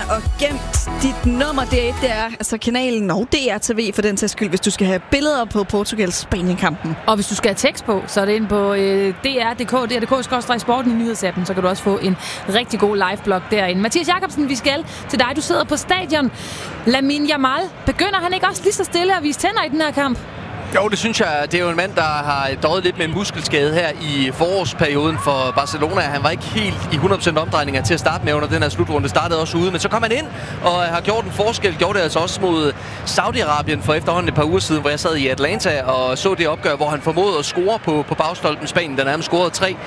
og gemt dit nummer. Det er altså kanalen og DR-TV for den sags skyld, hvis du skal have billeder på Portugals Spanien-kampen. Og hvis du skal have tekst på, så er det inde på dr.dk/sporten i nyhedsappen, så kan du også få en rigtig god live-blog derinde. Mathias Jakobsen, vi skal til dig. Du sidder på stadion. Lamine Yamal, begynder han ikke også lige så stille at vise tænder i den her kamp? Jo, det synes jeg. Det er jo en mand, der har døjet lidt med en muskelskade her i forårsperioden for Barcelona. Han var ikke helt i 100% omdrejninger til at starte med under den her slutrunde. Startede også ude, men så kom han ind og har gjort en forskel. Gjorde det altså også mod Saudi-Arabien for efterhånden et par uger siden, hvor jeg sad i Atlanta og så det opgør, hvor han formåede at score på bagstolpen Spanien. Der nærmest scorede 3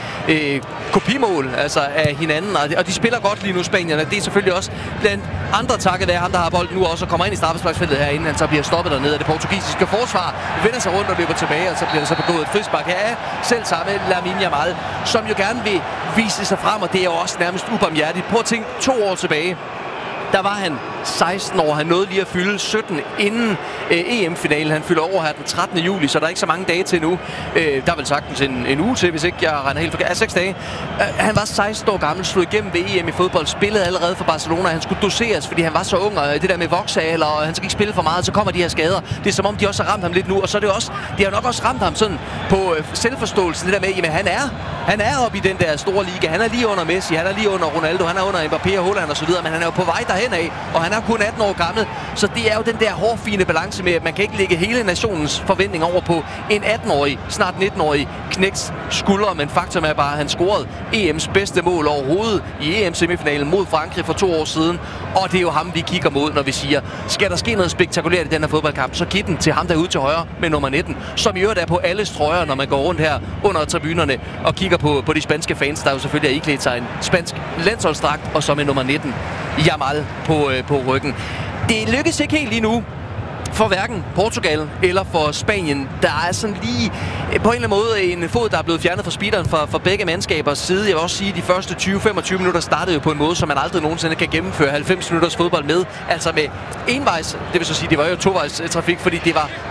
kopimål altså af hinanden, og de spiller godt lige nu, spanierne. Det er selvfølgelig også blandt andre takket være ham, der har bolden nu også og kommer ind i straffesparksfeltet herinde. Han så bliver stoppet dernede af det portugisiske forsvar. Vender sig rundt og løber tilbage, og så bliver der så begået et frispark her. Selv samme Lamine Yamal, som jo gerne vil vise sig frem, og det er jo også nærmest ubarmhjertigt. Prøv at tænke 2 år tilbage. Der var han 16 år. Han nåede lige at fylde 17 inden EM-finalen. Han fylder over her den 13. juli, så der er ikke så mange dage til nu. Der er vel sagtens en uge til, hvis ikke jeg regner helt forkert. 6 dage. Han var 16 år gammel, slog igennem ved EM i fodbold, spillede allerede for Barcelona. Han skulle doseres, fordi han var så ung, og det der med voksealder, og han skal ikke spille for meget, så kommer de her skader. Det er som om, de også har ramt ham lidt nu, og så er det også, de har nok også ramt ham sådan på selvforståelsen, det der med, jamen han er oppe i den der store liga. Han er lige under Messi, han er lige under Ronaldo, han er under Mbappé og Haaland og så videre, men han er jo på vej derhen af, og han er kun 18 år gammel, så det er jo den der hårfine balance med, at man kan ikke lægge hele nationens forventning over på en 18-årig, snart 19-årig knæks skuldre, men faktum er bare, at han scorede EM's bedste mål overhovedet i EM-semifinalen mod Frankrig for 2 år siden, og det er jo ham, vi kigger mod, når vi siger, skal der ske noget spektakulært i den her fodboldkamp, så giv den til ham derude til højre med nummer 19, som i øvrigt er på alles trøjer, når man går rundt her under tribunerne og kigger på de spanske fans, der jo selvfølgelig har iklædt sig en spansk landsholdsdragt, og så med nummer 19, Yamal på ryggen. Det lykkes ikke helt lige nu for hverken Portugal eller for Spanien. Der er sådan lige på en eller anden måde en fod, der er blevet fjernet fra speederen for begge mandskabers side. Jeg vil også sige, at de første 20-25 minutter startede jo på en måde, som man aldrig nogensinde kan gennemføre 90 minutters fodbold med. Altså med envejs, det vil så sige, det var jo tovejs trafik, fordi det var,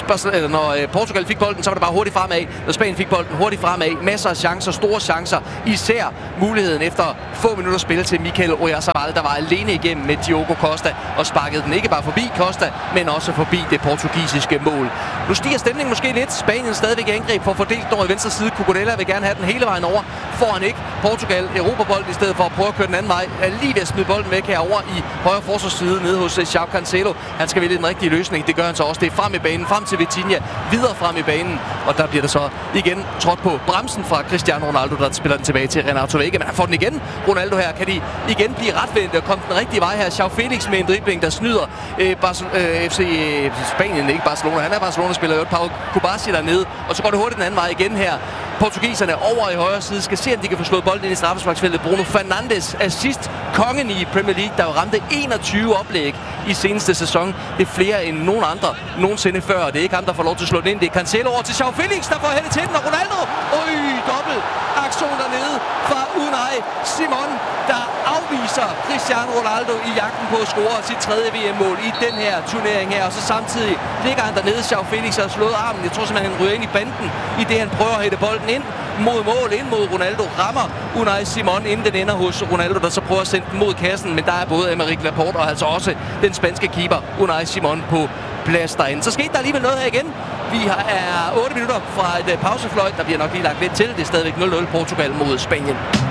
når Portugal fik bolden, så var det bare hurtigt fremad. Når Spanien fik bolden, hurtigt fremad. Masser af chancer, store chancer. Især muligheden efter få minutter spil til Mikel Oyarzabal, der var alene igennem med Diogo Costa og sparkede den ikke bare forbi Costa, men også forbi det portugisiske mål. Nu stiger stemningen måske lidt. Spanien stadigvæk i angreb for at fordele den over i venstre side. Cucurella vil gerne have den hele vejen over. Får han ikke. Portugal Europabolden i stedet for at prøve at køre den anden vej. Er lige ved at smide bolden væk herover i højre forsvarsside nede hos João Cancelo. Han skal vælge den rigtige løsning. Det gør han så også. Det er frem i banen, frem til Vitinha, videre frem i banen. Og der bliver det så igen trådt på bremsen fra Cristiano Ronaldo, der spiller den tilbage til Renato Vega. Men han får den igen. Ronaldo her. Kan de igen blive retvendt og komme den rigtige vej her. João Felix med en dribling, der snyder FC Spanien, ikke Barcelona. Han er Barcelona-spiller, jo Pau Kubasi dernede, og så går det hurtigt den anden vej igen her. Portugiserne over i højre side skal se, om de kan få slået bolden ind i straffesparksfeltet. Bruno Fernandes, assist kongen i Premier League, der jo ramte 21 oplæg i seneste sæson. Det er flere end nogen andre nogensinde før, og det er ikke ham, der får lov til at slå den ind. Det er Cancelo over til João Felix, der får hældet til den, og Ronaldo. Dobbelt aktion dernede fra Unai Simon, der afviser Cristiano Ronaldo i jagten på at score sit 3. VM-mål i den her turnering her, og så samtidig ligger han dernede, João Felix har slået armen. Jeg tror simpelthen, han ryger ind i banden, i det han prøver at hætte bolden ind mod mål, ind mod Ronaldo, rammer Unai Simon, inden den ender hos Ronaldo, der så prøver at sende den mod kassen, men der er både Aymeric Laporte og altså også den spanske keeper Unai Simon på plads derinde. Så skete der alligevel noget her igen. Vi er 8 minutter fra et pausefløjt, der bliver nok lige lagt lidt til. Det er stadigvæk 0-0 Portugal mod Spanien.